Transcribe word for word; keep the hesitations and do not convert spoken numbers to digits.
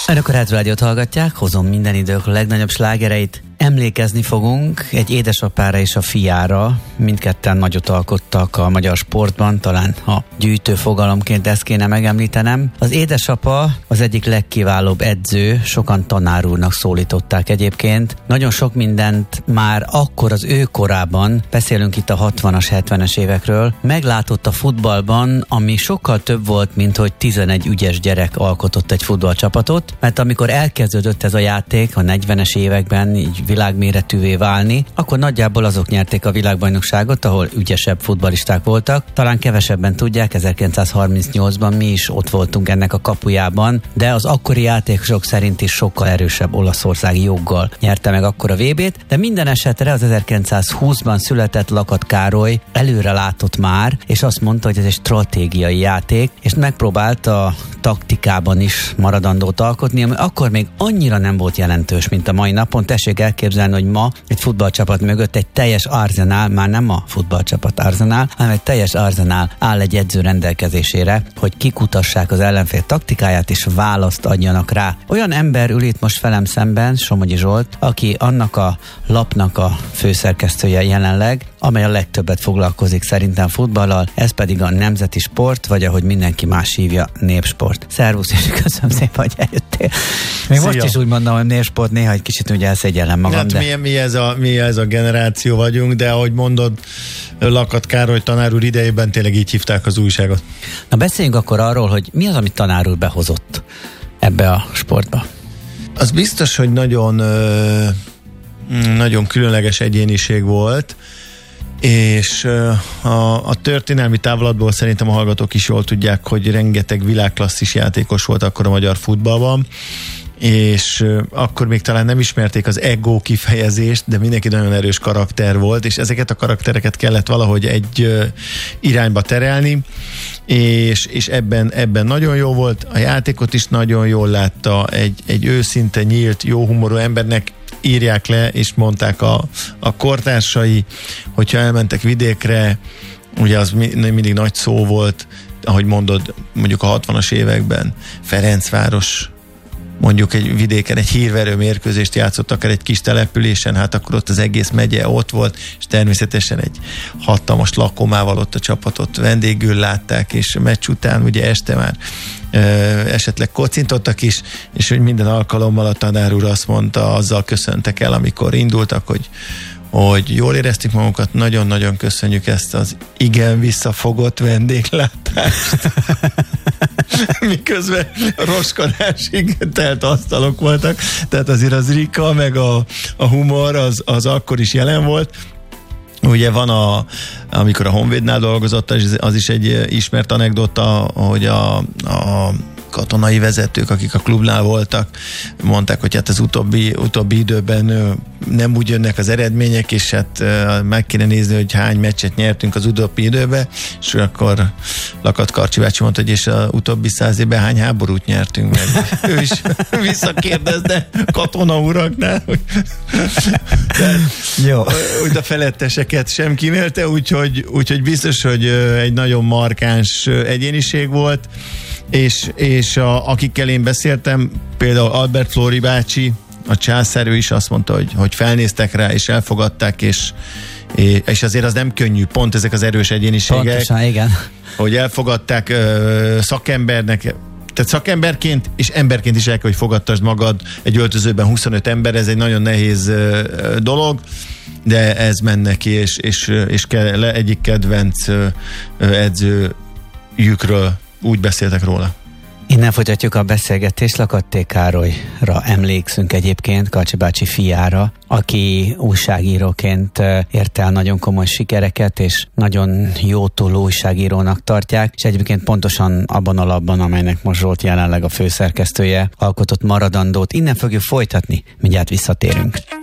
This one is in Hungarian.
Önök a Retro Rádiót hallgatják, hozom minden idők legnagyobb slágereit. Emlékezni fogunk egy édesapára és a fiára, mindketten nagyot alkottak a magyar sportban, talán ha gyűjtő fogalomként ezt kéne megemlítenem. Az édesapa az egyik legkiválóbb edző, sokan tanár úrnak szólították egyébként. Nagyon sok mindent már akkor az ő korában, beszélünk itt a hatvanas, hetvenes évekről, meglátott a futballban, ami sokkal több volt, mint hogy tizenegy ügyes gyerek alkotott egy futballcsapatot, mert amikor elkezdődött ez a játék a negyvenes években, így világméretűvé válni, akkor nagyjából azok nyerték a világbajnokságot, ahol ügyesebb futballisták voltak. Talán kevesebben tudják, ezerkilencszázharmincnyolcban mi is ott voltunk ennek a kapujában, de az akkori játékosok szerint is sokkal erősebb olaszországi joggal nyerte meg akkor a vé bét, de minden esetre az ezerkilencszázhúszban született Lakat Károly előre látott már, és azt mondta, hogy ez egy stratégiai játék, és megpróbált a taktikában is maradandót alkotni, ami akkor még annyira nem volt jelentős, mint a mai napon. Tessék elképzelni, hogy ma egy futballcsapat mögött egy teljes arzenál, már nem a futballcsapat arzenál, hanem egy teljes arzenál áll egy edző rendelkezésére, hogy kikutassák az ellenfél taktikáját és választ adjanak rá. Olyan ember ül itt most velem szemben, Somogyi Zsolt, aki annak a lapnak a főszerkesztője jelenleg, amely a legtöbbet foglalkozik szerintem futballal, ez pedig a Nemzeti Sport, vagy ahogy mindenki más hívja, Népsport. Szervusz, és köszönöm szépen, hogy eljöttél. Még most is úgy mondom, hogy Népsport, néha egy kicsit ugye elszégyellem magam. Hát de... mi, mi, ez a, mi ez a generáció vagyunk, de ahogy mondod, Lakat Károly tanár úr idejében tényleg így hívták az újságot. Na beszéljünk akkor arról, hogy mi az, amit tanár úr behozott ebbe a sportba. Az biztos, hogy nagyon, nagyon különleges egyéniség volt, és a, a történelmi távlatból szerintem a hallgatók is jól tudják, hogy rengeteg világklasszis játékos volt akkor a magyar futballban, és akkor még talán nem ismerték az ego kifejezést, de mindenki nagyon erős karakter volt, és ezeket a karaktereket kellett valahogy egy irányba terelni, és, és ebben, ebben nagyon jó volt, a játékot is nagyon jól látta, egy, egy őszinte, nyílt, jó humorú embernek írják le, és mondták a, a kortársai, hogyha elmentek vidékre, ugye az mindig nagy szó volt, ahogy mondod, mondjuk a hatvanas években Ferencváros, mondjuk egy vidéken egy hírverő mérkőzést játszottak el egy kis településen, hát akkor ott az egész megye ott volt, és természetesen egy hatalmas lakomával ott a csapatot vendégül látták, és a meccs után ugye este már ö, esetleg kocintottak is, és hogy minden alkalommal a tanár úr azt mondta, azzal köszöntek el, amikor indultak, hogy hogy jól éreztük magunkat, nagyon-nagyon köszönjük ezt az igen visszafogott vendéglátást. Miközben roskadásig telt asztalok voltak, tehát azért az rika, meg a, a humor az, az akkor is jelen volt. Ugye van a, amikor a Honvédnál dolgozott, az is egy ismert anekdota, hogy a, a katonai vezetők, akik a klubnál voltak, mondták, hogy hát az utóbbi, utóbbi időben nem úgy jönnek az eredmények, és hát meg kéne nézni, hogy hány meccset nyertünk az utóbbi időben, és akkor Lakat Karcsi bácsi mondta, hogy és az utóbbi száz évben hány háborút nyertünk meg. Ő is visszakérdezne katona uraknál, hogy jó. Úgy a feletteseket sem kímélte, úgyhogy, úgyhogy biztos, hogy egy nagyon markáns egyéniség volt, és, és a, akikkel én beszéltem, például Albert Flóri bácsi, a császár, ő is azt mondta, hogy, hogy felnéztek rá, és elfogadták, és, és azért az nem könnyű, pont ezek az erős egyéniségek. Pontosan, igen. Hogy elfogadták ö, szakembernek, tehát szakemberként és emberként is el kell, hogy fogadtasd magad egy öltözőben huszonöt ember, ez egy nagyon nehéz ö, dolog, de ez ment neki, és, és, és ke, egyik kedvenc ö, edzőjükről úgy beszéltek róla. Innen folytatjuk a beszélgetést, Lakat Károlyra emlékszünk egyébként, Karcsi bácsi fiára, aki újságíróként ért el nagyon komoly sikereket, és nagyon jótóló újságírónak tartják, és egyébként pontosan abban a labban, amelynek most Zsolt jelenleg a főszerkesztője, alkotott maradandót. Innen fogjuk folytatni, mindjárt visszatérünk.